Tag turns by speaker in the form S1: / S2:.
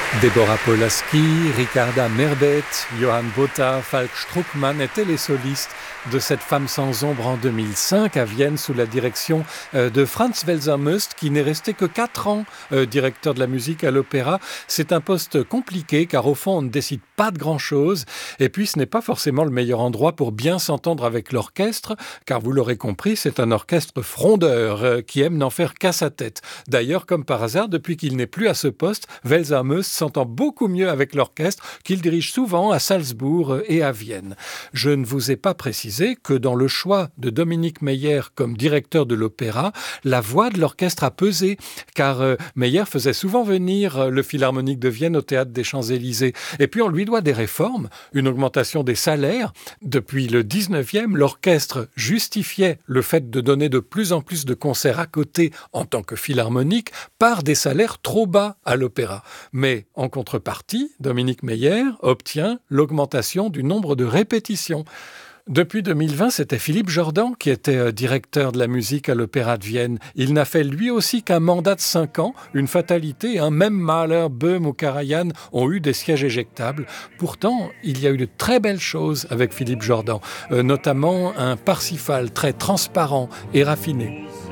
S1: Deborah Polaski, Ricarda Merbet, Johann Botha, Falk Struckmann étaient les solistes de cette femme sans ombre en 2005 à Vienne sous la direction de Franz Welser-Möst qui n'est resté que 4 ans directeur de la musique à l'opéra. C'est un poste compliqué car au fond on ne décide pas de grand-chose et puis ce n'est pas forcément le meilleur endroit pour bien s'entendre avec l'orchestre car vous l'aurez compris c'est un orchestre frondeur qui aime n'en faire qu'à sa tête. D'ailleurs comme par hasard depuis qu'il n'est plus à ce poste, Welser-Möst s'entend beaucoup mieux avec l'orchestre qu'il dirige souvent à Salzbourg et à Vienne. Je ne vous ai pas précisé que dans le choix de Dominique Meyer comme directeur de l'opéra, la voix de l'orchestre a pesé, car Meyer faisait souvent venir le Philharmonique de Vienne au Théâtre des Champs-Élysées. Et puis on lui doit des réformes, une augmentation des salaires. Depuis le 19e, l'orchestre justifiait le fait de donner de plus en plus de concerts à côté en tant que philharmonique par des salaires trop bas à l'opéra. Mais en contrepartie, Dominique Meyer obtient l'augmentation du nombre de répétitions. Depuis 2020, c'était Philippe Jordan qui était directeur de la musique à l'Opéra de Vienne. Il n'a fait lui aussi qu'un mandat de 5 ans, une fatalité. Même Mahler, Böhm ou Karajan ont eu des sièges éjectables. Pourtant, il y a eu de très belles choses avec Philippe Jordan, notamment un Parsifal très transparent et raffiné.